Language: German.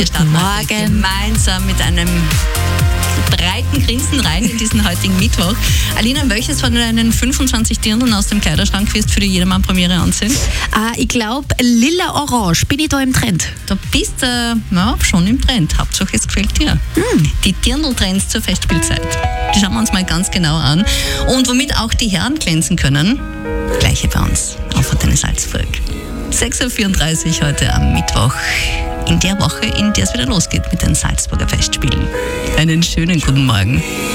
Wir starten heute gemeinsam mit einem breiten Grinsen rein in diesen heutigen Mittwoch. Alina, welches von deinen 25 Dirndln aus dem Kleiderschrank wirst für die Jedermann-Premiere anziehen? Ich glaube, lila-orange. Bin ich da im Trend? Du bist schon im Trend. Hauptsache, es gefällt dir. Die Dirndl-Trends zur Festspielzeit. Die schauen wir uns mal ganz genau an. Und womit auch die Herren glänzen können, gleiche bei uns auf Antenne Salzburg. 6.34 Uhr heute am Mittwoch. In der Woche, in der es wieder losgeht mit den Salzburger Festspielen. Einen schönen guten Morgen.